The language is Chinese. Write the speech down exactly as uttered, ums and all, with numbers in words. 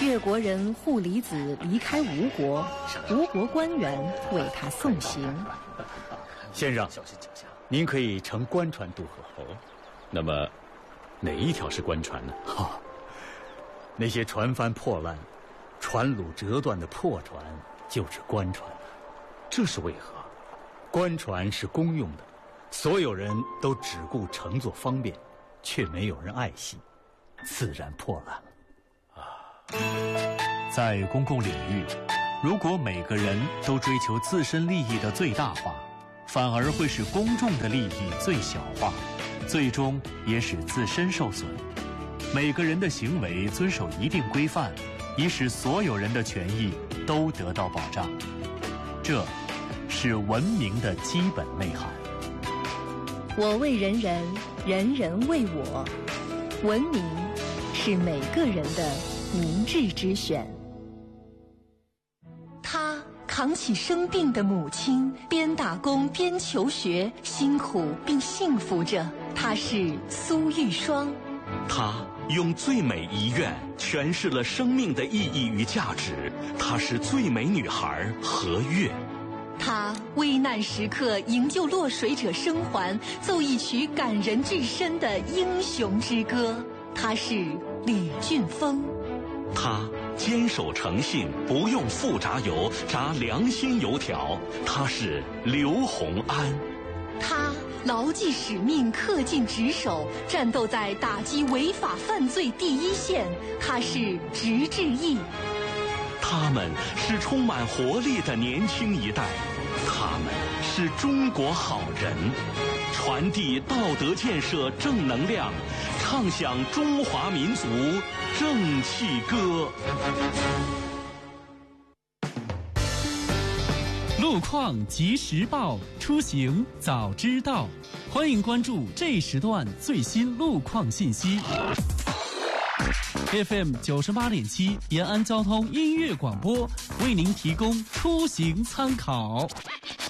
越国人护离子离开吴国，吴国官员为他送行。 先生，您可以乘官船渡河。哦，那么哪一条是官船呢？哈、哦，那些船帆破烂、船橹折断的破船就是官船。这是为何？官船是公用的，所有人都只顾乘坐方便，却没有人爱惜，自然破烂了。 在公共领域，如果每个人都追求自身利益的最大化，反而会使公众的利益最小化，最终也使自身受损。每个人的行为遵守一定规范，以使所有人的权益都得到保障。这是文明的基本内涵。 我为人人，人人为我。文明是每个人的明智之选。他扛起生病的母亲，边打工边求学，辛苦并幸福着。他是苏玉霜。 他用最美遗愿诠释了生命的意义与价值。她是最美女孩何月。 他危难时刻营救落水者生还，奏一曲感人至深的英雄之歌。他是李俊峰。 他坚守诚信，不用复炸油，炸良心油条。他是刘洪安。 他牢记使命，恪尽职守，战斗在打击违法犯罪第一线。他是直志毅。 他们是充满活力的年轻一代，他们是中国好人，传递道德建设正能量，唱响中华民族正气歌。 路况及时报，出行早知道。欢迎关注这时段最新路况信息。F M 九十八点七延安交通音乐广播为您提供出行参考。